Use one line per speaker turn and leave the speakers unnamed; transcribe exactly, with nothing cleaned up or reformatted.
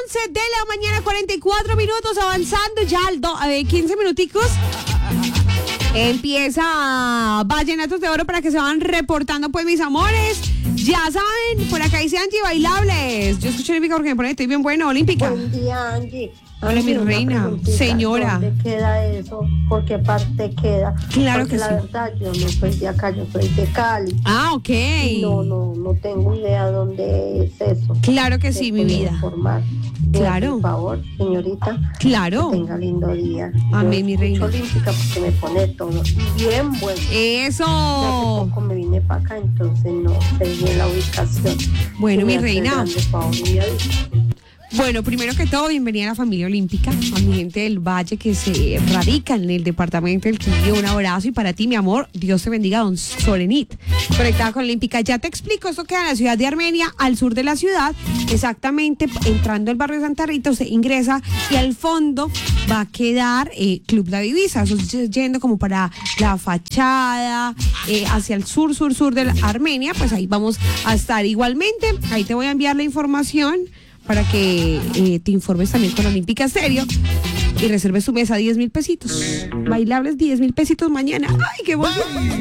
once de la mañana, cuarenta y cuatro minutos, avanzando ya al do, eh, quince minuticos. Empieza Vallenatos de Oro para que se van reportando, pues, mis amores. Ya saben, por acá dice Angie Bailables. Yo escucho Olímpica porque me pone, estoy bien buena, Olímpica.
Buen día, Angie.
Hola, mi reina, señora.
¿Dónde queda eso? ¿Por qué parte queda?
Claro
Porque
que
la
sí.
verdad, yo no soy de acá, yo soy de Cali.
Ah, ok.
Y no, no, no tengo idea dónde es eso.
Claro que sí,
¿Me
mi
puede
vida.
informar?
Claro.
Por favor, señorita.
Claro.
Que tenga lindo día.
Amén,
Yo
mi
escucho
reina.
Olímpica porque me pone todo bien bueno.
Eso.
Hace poco me vine para acá, entonces no sé bien la ubicación.
Bueno,
Si
mi
me hace el
reina.
grande favor y me avisa.
Bueno, primero que todo, bienvenida a la familia olímpica, a mi gente del Valle que se radica en el departamento del Quindío. Un abrazo y para ti, mi amor, Dios te bendiga, don Sorenit. Conectada con Olímpica, ya te explico, esto queda en la ciudad de Armenia, al sur de la ciudad, exactamente entrando al barrio de Santa Rita, usted ingresa y al fondo va a quedar eh, Club La Divisa, eso es yendo como para la fachada, eh, hacia el sur, sur, sur de la Armenia, pues ahí vamos a estar igualmente, ahí te voy a enviar la información para que eh, te informes también con Olímpica Stereo y reserves tu mesa diez mil pesitos. Bailables diez mil pesitos mañana. ¡Ay, qué bonito!